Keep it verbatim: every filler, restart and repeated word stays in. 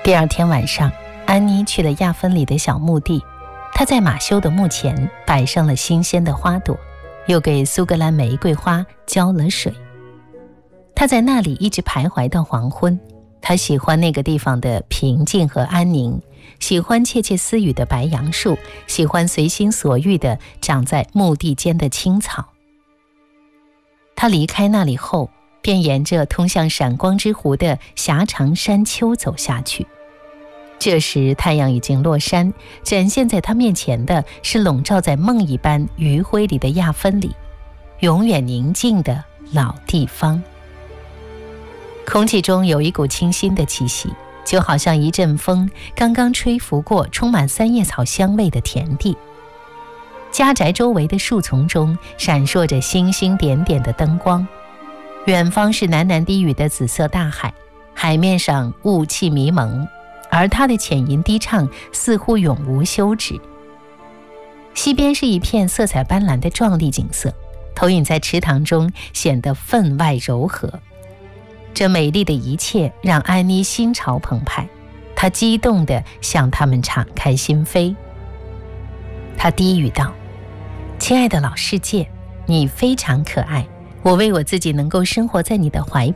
第二天晚上，安妮去了亚芬里的小墓地，她在马修的墓前摆上了新鲜的花朵，又给苏格兰玫瑰花浇了水。她在那里一直徘徊到黄昏。她喜欢那个地方的平静和安宁，喜欢窃窃私语的白杨树，喜欢随心所欲地长在墓地间的青草。她离开那里后，便沿着通向闪光之湖的狭长山丘走下去。这时太阳已经落山，展现在他面前的是笼罩在梦一般余晖里的亚芬里，永远宁静的老地方。空气中有一股清新的气息，就好像一阵风刚刚吹拂过充满三叶草香味的田地。家宅周围的树丛中闪烁着星星点点的灯光，远方是喃喃低语的紫色大海，海面上雾气迷蒙，而它的浅吟低唱似乎永无休止。西边是一片色彩斑斓的壮丽景色，投影在池塘中显得分外柔和。这美丽的一切让安妮心潮澎湃，她激动地向他们敞开心扉。她低语道：亲爱的老世界，你非常可爱，我为我自己能够生活在你的怀